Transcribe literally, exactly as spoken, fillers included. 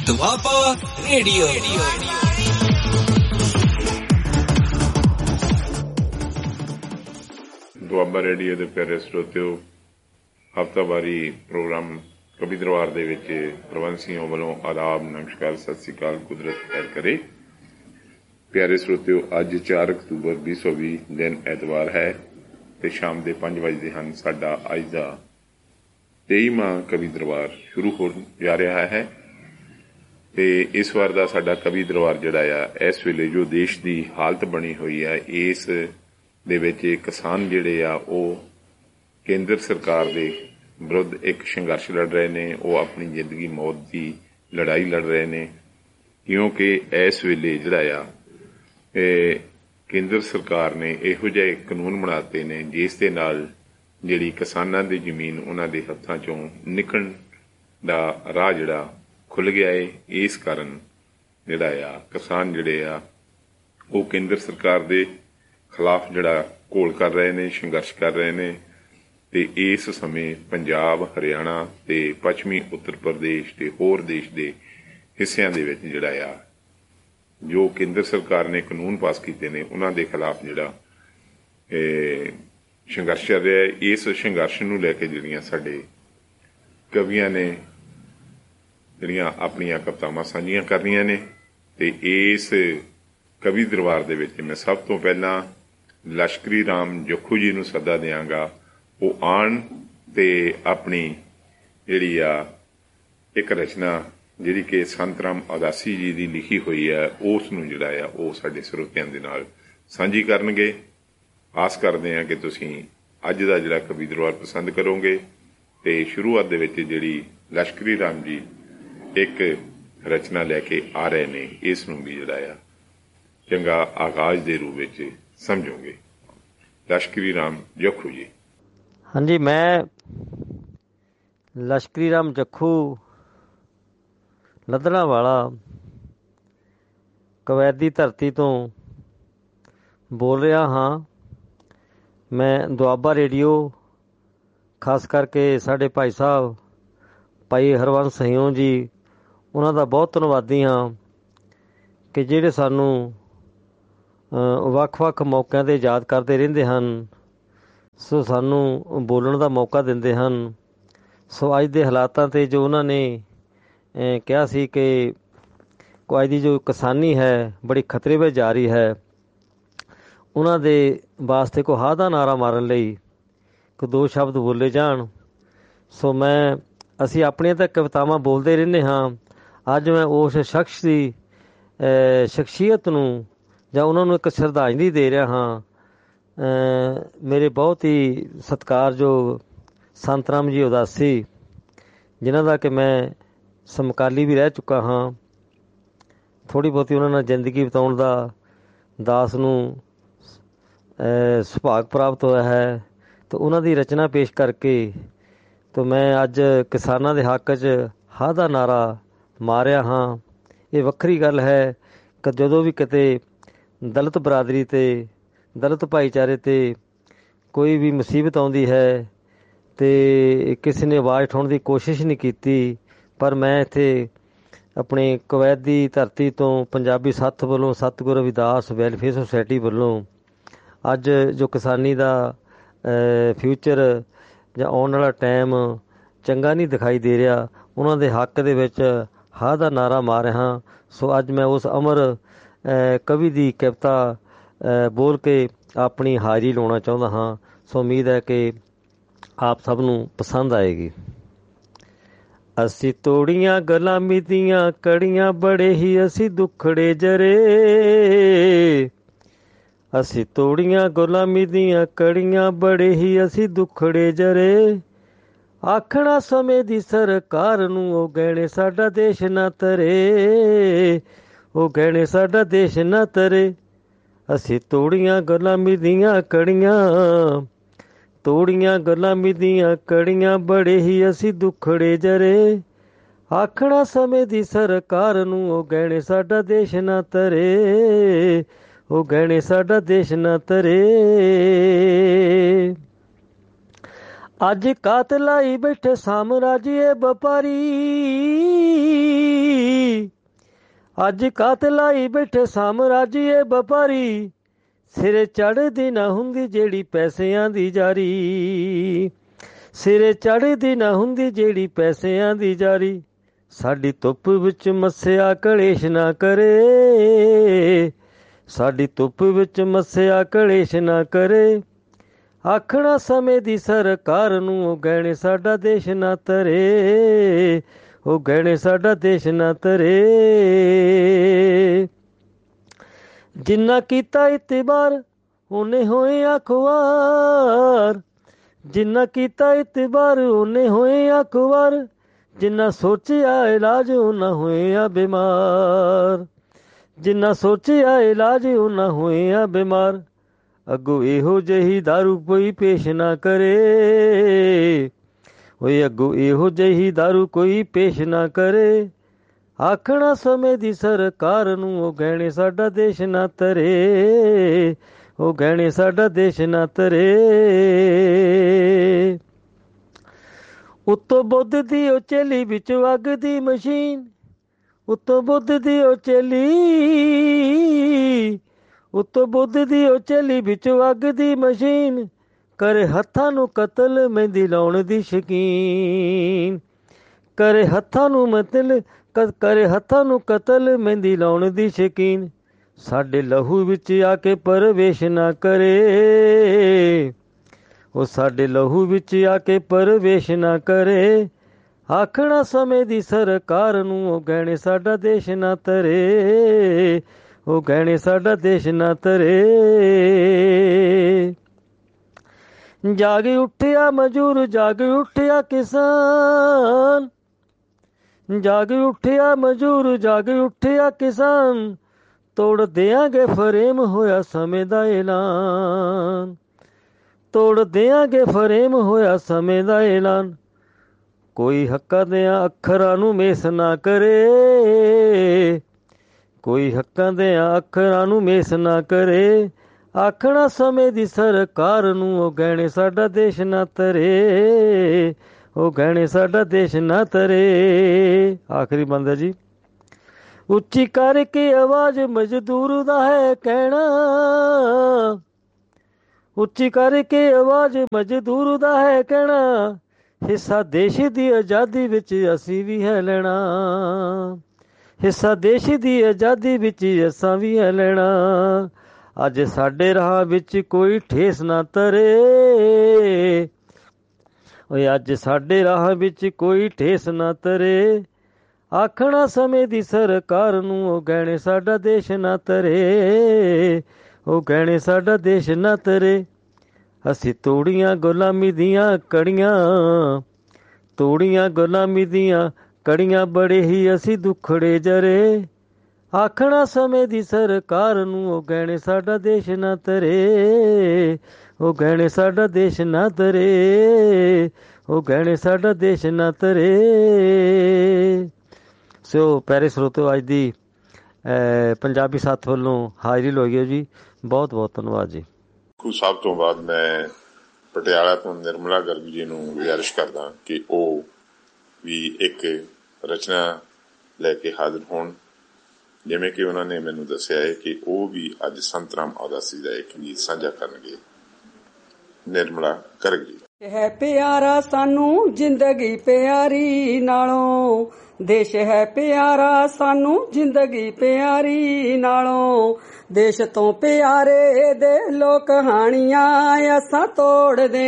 Doaba radio. Doaba radio ਦੇ ਪਿਆਰੇ ਸਰੋਤਿਓ, ਹਫ਼ਤਾਵਾਰੀ ਪ੍ਰੋਗਰਾਮ ਕਵੀ ਦਰਬਾਰ ਦੇ ਵਿੱਚ ਪ੍ਰਬੰਧਸੀਆਂ ਵੱਲੋਂ ਆਦਾਬ, ਨਮਸਕਾਰ, ਸਤਿ ਸ੍ਰੀ ਅਕਾਲ, ਕੁਦਰਤ ਖੈਰ ਕਰੇ। ਪਿਆਰੇ ਸਰੋਤਿਓ, ਅੱਜ ਚਾਰ ਅਕਤੂਬਰ ਵੀਹ ਸੌ ਵੀਹ ਦਿਨ ਐਤਵਾਰ ਹੈ ਤੇ ਸ਼ਾਮ ਦੇ ਪੰਜ ਵਜੇ ਹਨ। ਸਾਡਾ ਅੱਜ ਦਾ ਤੇਈਵਾਂ ਕਵੀ ਦਰਬਾਰ ਸ਼ੁਰੂ ਹੋ ਜਾ ਰਿਹਾ ਹੈ ਤੇ ਇਸ ਵਾਰ ਦਾ ਸਾਡਾ ਕਵੀ ਦਰਬਾਰ ਜਿਹੜਾ ਆ, ਇਸ ਵੇਲੇ ਜੋ ਦੇਸ਼ ਦੀ ਹਾਲਤ ਬਣੀ ਹੋਈ ਆ, ਇਸ ਦੇ ਵਿੱਚ ਕਿਸਾਨ ਜਿਹੜੇ ਆ ਉਹ ਕੇਂਦਰ ਸਰਕਾਰ ਦੇ ਵਿਰੁੱਧ ਇੱਕ ਸੰਘਰਸ਼ ਲੜ ਰਹੇ ਨੇ। ਉਹ ਆਪਣੀ ਜ਼ਿੰਦਗੀ ਮੌਤ ਦੀ ਲੜਾਈ ਲੜ ਰਹੇ ਨੇ, ਕਿਉਂਕਿ ਇਸ ਵੇਲੇ ਜਿਹੜਾ ਆ ਇਹ ਕੇਂਦਰ ਸਰਕਾਰ ਨੇ ਇਹੋ ਜਿਹੇ ਕਾਨੂੰਨ ਬਣਾਤੇ ਨੇ ਜਿਸ ਦੇ ਨਾਲ ਜਿਹੜੀ ਕਿਸਾਨਾਂ ਦੀ ਜ਼ਮੀਨ ਉਹਨਾਂ ਦੇ ਹੱਥਾਂ ਚੋਂ ਨਿਕਲਣ ਦਾ ਰਾਹ ਜਿਹੜਾ ਖੁੱਲ੍ਹ ਗਿਆ ਏ। ਇਸ ਕਾਰਨ ਜਿਹੜਾ ਆ ਕਿਸਾਨ ਜਿਹੜੇ ਆ ਉਹ ਕੇਂਦਰ ਸਰਕਾਰ ਦੇ ਖਿਲਾਫ ਜਿਹੜਾ ਘੋਲ ਕਰ ਰਹੇ ਨੇ, ਸੰਘਰਸ਼ ਕਰ ਰਹੇ ਨੇ। ਤੇ ਇਸ ਸਮੇਂ ਪੰਜਾਬ, ਹਰਿਆਣਾ ਤੇ ਪੱਛਮੀ ਉੱਤਰ ਪ੍ਰਦੇਸ਼ ਤੇ ਹੋਰ ਦੇਸ਼ ਦੇ ਹਿੱਸਿਆਂ ਦੇ ਵਿੱਚ ਜਿਹੜਾ ਆ ਜੋ ਕੇਂਦਰ ਸਰਕਾਰ ਨੇ ਕਾਨੂੰਨ ਪਾਸ ਕੀਤੇ ਨੇ ਉਹਨਾਂ ਦੇ ਖਿਲਾਫ ਜਿਹੜਾ ਸੰਘਰਸ਼ ਚੱਲ ਰਿਹਾ ਹੈ। ਇਸ ਸੰਘਰਸ਼ ਨੂੰ ਲੈ ਕੇ ਜਿਹੜੀਆਂ ਸਾਡੇ ਕਵੀਆਂ ਨੇ ਜਿਹੜੀਆਂ ਆਪਣੀਆਂ ਕਵਿਤਾਵਾਂ ਸਾਂਝੀਆਂ ਕਰ ਰਹੀਆਂ ਨੇ ਤੇ ਇਸ ਕਵੀ ਦਰਬਾਰ ਦੇ ਵਿੱਚ ਮੈਂ ਸਭ ਤੋਂ ਪਹਿਲਾਂ ਲਸ਼ਕਰੀ ਰਾਮ ਜੱਖੂ ਜੀ ਨੂੰ ਸੱਦਾ ਦਿਆਂਗਾ। ਉਹ ਆਉਣ ਤੇ ਆਪਣੀ ਜਿਹੜੀ ਆ ਇੱਕ ਰਚਨਾ ਜਿਹੜੀ ਕਿ ਸੰਤ ਰਾਮ ਉਦਾਸੀ ਜੀ ਦੀ ਲਿਖੀ ਹੋਈ ਹੈ, ਉਸ ਨੂੰ ਜਿਹੜਾ ਆ ਉਹ ਸਾਡੇ ਸਰੋਤਿਆਂ ਦੇ ਨਾਲ ਸਾਂਝੀ ਕਰਨਗੇ। ਆਸ ਕਰਦੇ ਹਾਂ ਕਿ ਤੁਸੀਂ ਅੱਜ ਦਾ ਜਿਹੜਾ ਕਵੀ ਦਰਬਾਰ ਪਸੰਦ ਕਰੋਗੇ। ਤੇ ਸ਼ੁਰੂਆਤ ਦੇ ਵਿੱਚ ਜਿਹੜੀ ਲਸ਼ਕਰੀ ਰਾਮ ਜੀ ਇੱਕ ਰਚਨਾ ਲੈ ਕੇ ਆ ਰਹੇ ਨੇ, ਇਸ ਨੂੰ ਵੀ ਜਿਹੜਾ ਆ ਚੰਗਾ ਆਗਾਜ਼ ਦੇ ਰੂਪ ਵਿੱਚ ਸਮਝੋਗੇ। ਲਸ਼ਕਰੀ ਰਾਮ ਜੱਖੂ ਜੀ। ਹਾਂਜੀ, ਮੈਂ ਲਸ਼ਕਰੀ ਰਾਮ ਜੱਖੂ ਲੱਦਣਾ ਵਾਲਾ ਕਵੈਤ ਦੀ ਧਰਤੀ ਤੋਂ ਬੋਲ ਰਿਹਾ ਹਾਂ। ਮੈਂ ਦੁਆਬਾ ਰੇਡੀਓ, ਖਾਸ ਕਰਕੇ ਸਾਡੇ ਭਾਈ ਸਾਹਿਬ ਭਾਈ ਹਰਵੰਸ ਸਹਿਯੋਂ ਜੀ, ਉਹਨਾਂ ਦਾ ਬਹੁਤ ਧੰਨਵਾਦੀ ਹਾਂ ਕਿ ਜਿਹੜੇ ਸਾਨੂੰ ਵੱਖ-ਵੱਖ ਮੌਕਿਆਂ 'ਤੇ ਯਾਦ ਕਰਦੇ ਰਹਿੰਦੇ ਹਨ। ਸੋ ਸਾਨੂੰ ਬੋਲਣ ਦਾ ਮੌਕਾ ਦਿੰਦੇ ਹਨ। ਸੋ ਅੱਜ ਦੇ ਹਾਲਾਤਾਂ 'ਤੇ ਜੋ ਉਹਨਾਂ ਨੇ ਕਿਹਾ ਸੀ ਕਿ ਅੱਜ ਦੀ ਜੋ ਕਿਸਾਨੀ ਹੈ ਬੜੀ ਖਤਰੇ ਵਿੱਚ ਜਾ ਰਹੀ ਹੈ, ਉਹਨਾਂ ਦੇ ਵਾਸਤੇ ਕੋਈ ਹਾਂ ਦਾ ਨਾਅਰਾ ਮਾਰਨ ਲਈ ਕੋਈ ਦੋ ਸ਼ਬਦ ਬੋਲੇ ਜਾਣ। ਸੋ ਮੈਂ ਅਸੀਂ ਆਪਣੀਆਂ ਤਾਂ ਕਵਿਤਾਵਾਂ ਬੋਲਦੇ ਰਹਿੰਦੇ ਹਾਂ। ਅੱਜ ਮੈਂ ਉਸ ਸ਼ਖਸ ਦੀ ਸ਼ਖਸੀਅਤ ਨੂੰ ਜਾਂ ਉਹਨਾਂ ਨੂੰ ਇੱਕ ਸ਼ਰਧਾਂਜਲੀ ਦੇ ਰਿਹਾ ਹਾਂ। ਮੇਰੇ ਬਹੁਤ ਹੀ ਸਤਿਕਾਰਯੋਗ ਸੰਤ ਰਾਮ ਜੀ ਉਦਾਸੀ, ਜਿਨ੍ਹਾਂ ਦਾ ਕਿ ਮੈਂ ਸਮਕਾਲੀ ਵੀ ਰਹਿ ਚੁੱਕਾ ਹਾਂ। ਥੋੜ੍ਹੀ ਬਹੁਤੀ ਉਹਨਾਂ ਨਾਲ ਜ਼ਿੰਦਗੀ ਬਿਤਾਉਣ ਦਾ ਦਾਸ ਨੂੰ ਸੁਭਾਗ ਪ੍ਰਾਪਤ ਹੋਇਆ ਹੈ ਅਤੇ ਉਹਨਾਂ ਦੀ ਰਚਨਾ ਪੇਸ਼ ਕਰਕੇ ਤਾਂ ਮੈਂ ਅੱਜ ਕਿਸਾਨਾਂ ਦੇ ਹੱਕ 'ਚ ਹਾਂ ਦਾ ਨਾਅਰਾ ਮਾਰਿਆ ਹਾਂ। ਇਹ ਵੱਖਰੀ ਗੱਲ ਹੈ ਕਿ ਜਦੋਂ ਵੀ ਕਿਤੇ ਦਲਿਤ ਬਰਾਦਰੀ 'ਤੇ, ਦਲਿਤ ਭਾਈਚਾਰੇ 'ਤੇ ਕੋਈ ਵੀ ਮੁਸੀਬਤ ਆਉਂਦੀ ਹੈ ਅਤੇ ਕਿਸੇ ਨੇ ਆਵਾਜ਼ ਉਠਾਉਣ ਦੀ ਕੋਸ਼ਿਸ਼ ਨਹੀਂ ਕੀਤੀ, ਪਰ ਮੈਂ ਇੱਥੇ ਆਪਣੇ ਕਵੈਤ ਦੀ ਧਰਤੀ ਤੋਂ ਪੰਜਾਬੀ ਸੱਥ ਵੱਲੋਂ, ਸਤਿਗੁਰੂ ਰਵਿਦਾਸ ਵੈਲਫੇਅਰ ਸੁਸਾਇਟੀ ਵੱਲੋਂ ਅੱਜ ਜੋ ਕਿਸਾਨੀ ਦਾ ਫਿਊਚਰ ਜਾਂ ਆਉਣ ਵਾਲਾ ਟਾਈਮ ਚੰਗਾ ਨਹੀਂ ਦਿਖਾਈ ਦੇ ਰਿਹਾ, ਉਹਨਾਂ ਦੇ ਹੱਕ ਦੇ ਵਿੱਚ ਹਾਂ ਦਾ ਨਾਅਰਾ ਮਾਰ ਰਿਹਾ। ਸੋ ਅੱਜ ਮੈਂ ਉਸ ਅਮਰ ਕਵੀ ਦੀ ਕਵਿਤਾ ਬੋਲ ਕੇ ਆਪਣੀ ਹਾਜ਼ਰੀ ਲਾਉਣਾ ਚਾਹੁੰਦਾ ਹਾਂ। ਸੋ ਉਮੀਦ ਹੈ ਕਿ ਆਪ ਸਭ ਨੂੰ ਪਸੰਦ ਆਏਗੀ। ਅਸੀਂ ਤੋੜੀਆਂ ਗੁਲਾਮੀ ਦੀਆਂ ਕੜੀਆਂ, ਬੜੇ ਹੀ ਅਸੀਂ ਦੁੱਖੜੇ ਜਰੇ। ਅਸੀਂ ਤੋੜੀਆਂ ਗੁਲਾਮੀ ਦੀਆਂ ਕੜੀਆਂ, ਬੜੇ ਹੀ ਅਸੀਂ ਦੁੱਖੜੇ ਜਰੇ। ਆਖਣਾ ਸਮੇਂ ਦੀ ਸਰਕਾਰ ਨੂੰ, ਉਹ ਗਹਿਣੇ ਸਾਡਾ ਦੇਸ਼ ਨਾ ਤਰੇ, ਉਹ ਗਹਿਣੇ ਸਾਡਾ ਦੇਸ਼ ਨਾ ਤਰੇ। ਅਸੀਂ ਤੋੜੀਆਂ ਗੁਲਾਮੀ ਦੀਆਂ ਕੜੀਆਂ, ਤੋੜੀਆਂ ਗੁਲਾਮੀ ਦੀਆਂ ਕੜੀਆਂ, ਬੜੇ ਹੀ ਅਸੀਂ ਦੁੱਖੜੇ ਜਰੇ। ਆਖਣਾ ਸਮੇਂ ਦੀ ਸਰਕਾਰ ਨੂੰ, ਉਹ ਗਹਿਣੇ ਸਾਡਾ ਦੇਸ਼ ਨਾ ਤਰੇ, ਉਹ ਗਹਿਣੇ ਸਾਡਾ ਦੇਸ਼ ਨਾ ਤਰੇ। ਅੱਜ ਕਾਤ ਲਾਈ ਬੈਠੇ ਸਾਮਰਾਜੀਏ ਵਪਾਰੀ, ਅੱਜ ਕਾਤਲ ਆਈ ਬੈਠੇ ਸਾਮਰਾਜੀਏ ਵਪਾਰੀ, ਸਿਰੇ ਚੜ੍ਹਦੀ ਨਾ ਹੁੰਦੀ ਜਿਹੜੀ ਪੈਸਿਆਂ ਦੀ ਜਾਰੀ, ਸਿਰੇ ਚੜ੍ਹਦੀ ਨਾ ਹੁੰਦੀ ਜਿਹੜੀ ਪੈਸਿਆਂ ਦੀ ਜਾਰੀ। ਸਾਡੀ ਧੁੱਪ ਵਿੱਚ ਮੱਸਿਆ ਕਲੇਸ਼ ਨਾ ਕਰੇ, ਸਾਡੀ ਧੁੱਪ ਵਿੱਚ ਮੱਸਿਆ ਕਲੇਸ਼ ਨਾ ਕਰੇ। ਆਖਣਾ ਸਮੇਂ ਦੀ ਸਰਕਾਰ ਨੂੰ ਉਹ ਗਹਿਣੇ ਸਾਡਾ ਦੇਸ਼ ਨਾ ਤਰੇ, ਉਹ ਗਹਿਣੇ ਸਾਡਾ ਦੇਸ਼ ਨਾ ਤਰੇ। ਜਿੰਨਾ ਕੀਤਾ ਇਤਬਾਰ ਉਹਨੇ ਹੋਏ ਅਖਬਾਰ, ਜਿੰਨਾ ਕੀਤਾ ਇਤਬਾਰ ਉਹਨੇ ਹੋਏ ਅਖਬਾਰ। ਜਿੰਨਾ ਸੋਚਿਆ ਇਲਾਜ ਉਹਨਾਂ ਹੋਇਆ ਬਿਮਾਰ, ਜਿੰਨਾ ਸੋਚਿਆ ਇਲਾਜ ਉਹਨਾਂ ਹੋਇਆ ਬਿਮਾਰ। ਅੱਗੋਂ ਇਹੋ ਜਿਹੀ ਦਾਰੂ ਕੋਈ ਪੇਸ਼ ਨਾ ਕਰੇ, ਓਏ ਅੱਗੋਂ ਇਹੋ ਜਿਹੀ ਦਾਰੂ ਕੋਈ ਪੇਸ਼ ਨਾ ਕਰੇ। ਆਖਣਾ ਸਮੇਂ ਦੀ ਸਰਕਾਰ ਨੂੰ ਉਹ ਗਹਿਣੇ ਸਾਡਾ ਦੇਸ਼ ਨਾ ਤਰੇ, ਉਹ ਗਹਿਣੇ ਸਾਡਾ ਦੇਸ਼ ਨਾ ਤਰੇ। ਉੱਤੋਂ ਬੁੱਧ ਦੀ ਉਹ ਚੇਲੀ ਵਿੱਚ ਅੱਗ ਦੀ ਮਸ਼ੀਨ, ਉੱਤੋਂ ਬੁੱਧ ਦੀ ਉਹ ਚੇਲੀ, ਉੱਤੋਂ ਬੁੱਧ ਦੀ ਉਹ ਚੇਲੀ ਵਿੱਚ ਅੱਗ ਦੀ ਮਸ਼ੀਨ। ਕਰੇ ਹੱਥਾਂ ਨੂੰ ਕਤਲ ਮਹਿੰਦੀ ਲਾਉਣ ਦੀ ਸ਼ਕੀਨ, ਕਰੇ ਹੱਥਾਂ ਨੂੰ ਮਤਲ ਕਰੇ ਹੱਥਾਂ ਨੂੰ ਕਤਲ ਮਹਿੰਦੀ ਲਾਉਣ ਦੀ ਸ਼ਕੀਨ। ਸਾਡੇ ਲਹੂ ਵਿੱਚ ਆ ਕੇ ਪ੍ਰਵੇਸ਼ ਨਾ ਕਰੇ, ਉਹ ਸਾਡੇ ਲਹੂ ਵਿੱਚ ਆ ਕੇ ਪ੍ਰਵੇਸ਼ ਨਾ ਕਰੇ। ਆਖਣਾ ਸਮੇਂ ਦੀ ਸਰਕਾਰ ਨੂੰ ਉਹ ਗਹਿਣੇ ਸਾਡਾ ਦੇਸ਼ ਨਾ ਤਰੇ, ਉਹ ਗਹਿਣੇ ਸਾਡਾ ਦੇਸ਼ ਨਾ ਤਰੇ। ਜਾਗ ਉੱਠਿਆ ਮਜ਼ਦੂਰ, ਜਾਗ ਉੱਠਿਆ ਕਿਸਾਨ, ਜਾਗ ਉੱਠਿਆ ਮਜ਼ਦੂਰ, ਜਾਗ ਉੱਠਿਆ ਕਿਸਾਨ। ਤੋੜ ਦਿਆਂਗੇ ਫਰੇਮ ਹੋਇਆ ਸਮੇਂ ਦਾ ਐਲਾਨ, ਤੋੜ ਦਿਆਂਗੇ ਫਰੇਮ ਹੋਇਆ ਸਮੇਂ ਦਾ ਐਲਾਨ। ਕੋਈ ਹੱਕਾਂ ਦਿਆਂ ਅੱਖਰਾਂ ਨੂੰ ਮੇਸ ਨਾ ਕਰੇ, ਕੋਈ ਹੱਕਾਂ ਦਿਆਂ ਅੱਖਰਾਂ ਨੂੰ ਮੇਸ ਨਾ ਕਰੇ। ਆਖਣਾ ਸਮੇਂ ਦੀ ਸਰਕਾਰ ਨੂੰ ਉਹ ਗਹਿਣੇ ਸਾਡਾ ਦੇਸ਼ ਨਾ ਤਰੇ, ਉਹ ਗਹਿਣੇ ਸਾਡਾ ਦੇਸ਼ ਨਾ ਤਰੇ। ਆਖਰੀ ਬੰਦਾ ਜੀ। ਉੱਚੀ ਕਰਕੇ ਆਵਾਜ਼ ਮਜ਼ਦੂਰ ਦਾ ਹੈ ਕਹਿਣਾ, ਉੱਚੀ ਕਰਕੇ ਆਵਾਜ਼ ਮਜ਼ਦੂਰ ਦਾ ਹੈ ਕਹਿਣਾ। ਹਿੱਸਾ ਦੇਸ਼ ਦੀ ਆਜ਼ਾਦੀ ਵਿੱਚ ਅਸੀਂ ਵੀ ਹੈ ਲੈਣਾ, ਹਿੱਸਾ ਦੇਸ਼ ਦੀ ਆਜ਼ਾਦੀ ਵਿੱਚ ਅਸਾਂ ਵੀ ਹੈ ਲੈਣਾ। ਅੱਜ ਸਾਡੇ ਰਾਹ ਵਿੱਚ ਕੋਈ ਠੇਸ ਨਾ ਤਰੇ, ਓਏ ਅੱਜ ਸਾਡੇ ਰਾਹ ਵਿੱਚ ਕੋਈ ਠੇਸ ਨਾ ਤਰੇ। ਆਖਣਾ ਸਮੇਂ ਦੀ ਸਰਕਾਰ ਨੂੰ ਉਹ ਗਹਿਣੇ ਸਾਡਾ ਦੇਸ਼ ਨਾ ਤਰੇ, ਉਹ ਗਹਿਣੇ ਸਾਡਾ ਦੇਸ਼ ਨਾ ਤਰੇ। ਅਸੀਂ ਤੋੜੀਆਂ ਗੁਲਾਮੀ ਦੀਆਂ ਕੜੀਆਂ, ਤੋੜੀਆਂ ਗੁਲਾਮੀ ਦੀਆਂ ਕੜੀਆਂ, ਬੜੇ ਹੀ ਅਸੀਂ ਦੁੱਖੜੇ ਜਰੇ। ਆਖਣਾ ਸਮੇਂ ਦੀ ਸਰਕਾਰ ਨੂੰ ਉਹ ਗਹਿਣੇ ਸਾਡਾ ਦੇਸ਼ ਨਾ ਤਰੇ, ਉਹ ਗਹਿਣੇ ਸਾਡਾ ਦੇਸ਼ ਨਾ ਤਰੇ, ਉਹ ਗਹਿਣੇ ਸਾਡਾ ਦੇਸ਼ ਨਾ ਤਰੇ। ਸੋ ਪਿਆਰੇ ਸਰੋਤਿਓ, ਅੱਜ ਦੀ ਪੰਜਾਬੀ ਸਾਥ ਵੱਲੋਂ ਹਾਜ਼ਰੀ ਲਵਾਈਓ ਜੀ। ਬਹੁਤ ਬਹੁਤ ਧੰਨਵਾਦ ਜੀ। ਸਭ ਤੋਂ ਬਾਅਦ ਮੈਂ ਪਟਿਆਲਾ ਤੋਂ ਨਿਰਮਲਾ ਗਰਗ ਜੀ ਨੂੰ ਗੁਜ਼ਾਰਿਸ਼ ਕਰਦਾ ਕਿ ਉਹ ਵੀ ਇੱਕ ਰਚਨਾ ਲੈ ਕੇ ਹਾਜ਼ਰ ਹੋਣ। ਜਿਵੇਂ ਕਿ ਉਹਨਾਂ ਨੇ ਮੈਨੂੰ ਦੱਸਿਆ ਹੈ ਕਿ ਉਹ ਵੀ ਅੱਜ ਸੰਤ ਰਾਮ ਉਦਾਸੀ ਦਾ ਇੱਕ ਗੀਤ ਸਾਂਝਾ ਕਰਨਗੇ। ਨਿਰਮਲਾ ਗਰਗ ਜੀ। ਹੈ ਪਿਆਰਾ ਸਾਨੂੰ ਜ਼ਿੰਦਗੀ ਪਿਆਰੀ ਨਾਲੋਂ, ਦੇਸ਼ ਹੈ ਪਿਆਰਾ ਸਾਨੂੰ ਜ਼ਿੰਦਗੀ ਪਿਆਰੀ ਨਾਲੋਂ। ਦੇਸ਼ ਤੋਂ ਪਿਆਰੇ ਦੇ ਲੋਕ ਕਹਾਣੀਆਂ ਅਸਾਂ ਤੋੜਦੇ